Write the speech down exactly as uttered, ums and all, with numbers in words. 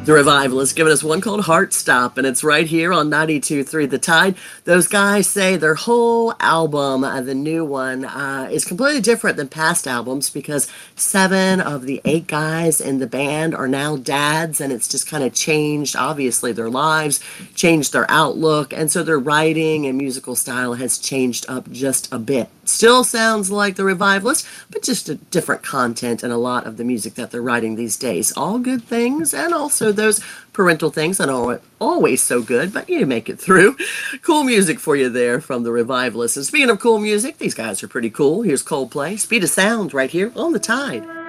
The Revivalists giving us one called Heart Stop, and it's right here on ninety-two point three The Tide. Those guys say their whole album, uh, the new one, uh, is completely different than past albums because seven of the eight guys in the band are now dads, and it's just kind of changed, obviously, their lives, changed their outlook, and so their writing and musical style has changed up just a bit. Still sounds like the Revivalists, but just a different content and a lot of the music that they're writing these days. All good things, and also those parental things that aren't always so good, but you make it through. Cool music for you there from the Revivalists. And speaking of cool music, these guys are pretty cool. Here's Coldplay, Speed of Sound, right here on The Tide.